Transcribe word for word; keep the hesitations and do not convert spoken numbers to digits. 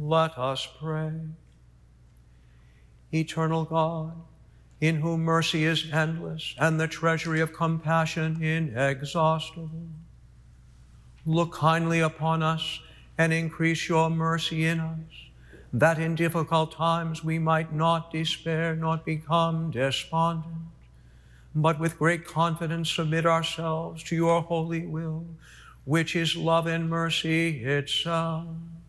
Let us pray. Eternal God, in whom mercy is endless and the treasury of compassion inexhaustible, look kindly upon us and increase your mercy in us, that in difficult times we might not despair, not become despondent, but with great confidence submit ourselves to your holy will, which is love and mercy itself.